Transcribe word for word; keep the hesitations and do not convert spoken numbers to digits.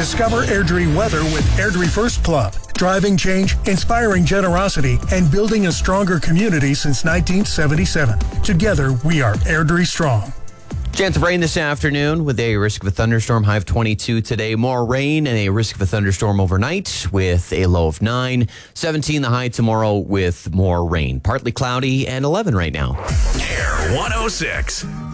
Discover Airdrie weather with Airdrie First Club. Driving change, inspiring generosity, and building a stronger community since nineteen seventy-seven. Together, we are Airdrie Strong. Chance of rain this afternoon with a risk of a thunderstorm, high of twenty-two today. More rain and a risk of a thunderstorm overnight with a low of nine. seventeen the high tomorrow with more rain. Partly cloudy and eleven right now. Air one oh six.